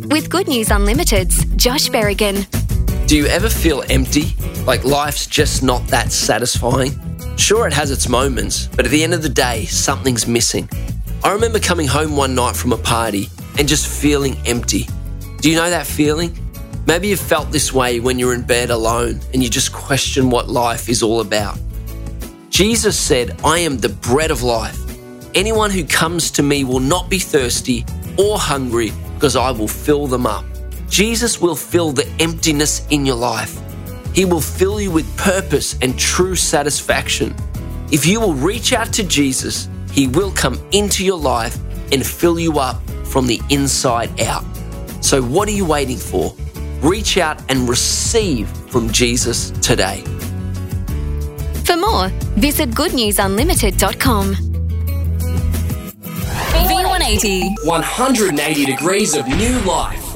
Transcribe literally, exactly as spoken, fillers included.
with Good News Unlimited's Josh Berrigan. Do you ever feel empty? Like life's just not that satisfying? Sure, it has its moments, but at the end of the day, something's missing. I remember coming home one night from a party and just feeling empty. Do you know that feeling? Maybe you've felt this way when you're in bed alone and you just question what life is all about. Jesus said, "I am the bread of life. Anyone who comes to me will not be thirsty or hungry because I will fill them up." Jesus will fill the emptiness in your life. He will fill you with purpose and true satisfaction. If you will reach out to Jesus, He will come into your life and fill you up from the inside out. So what are you waiting for? Reach out and receive from Jesus today. For more, visit good news unlimited dot com. V one eighty. one hundred eighty degrees of new life.